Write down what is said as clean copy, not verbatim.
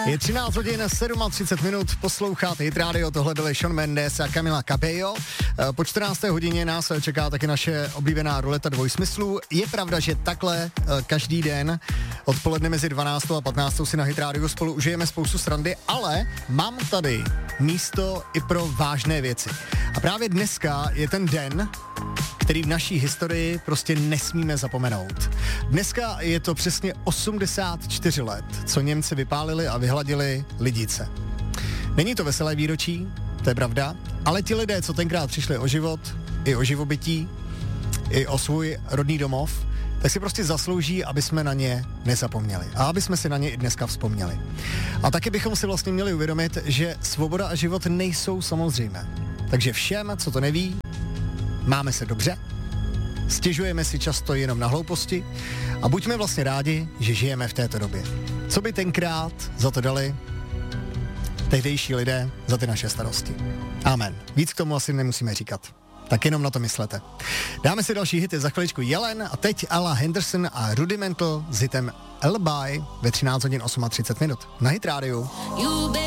Je 13 hodin 37 minut, posloucháte Hit Radio, tohle byly Shawn Mendes a Camila Cabello. Po 14. hodině nás čeká taky naše oblíbená ruleta dvojsmyslů. Je pravda, že takhle každý den odpoledne mezi 12. a 15. si na Hit Radio spolu užijeme spoustu srandy, ale mám tady místo i pro vážné věci. A právě dneska je ten den, který v naší historii prostě nesmíme zapomenout. Dneska je to přesně 84 let, co Němci vypálili a vyhladili Lidice. Není to veselé výročí, to je pravda, ale ti lidé, co tenkrát přišli o život, i o živobytí, i o svůj rodný domov, tak si prostě zaslouží, aby jsme na ně nezapomněli a aby jsme si na ně i dneska vzpomněli. A taky bychom si vlastně měli uvědomit, že svoboda a život nejsou samozřejmé. Takže všem, co to neví, máme se dobře, stěžujeme si často jenom na hlouposti a buďme vlastně rádi, že žijeme v této době. Co by tenkrát za to dali tehdejší lidé za ty naše starosti? Amen. Víc k tomu asi nemusíme říkat. Tak jenom na to myslete. Dáme si další hity, za chviličku Jelen a teď Ella Henderson a Rudimental s hitem Alibi ve 13 hodin 38 minut na Hit Radio.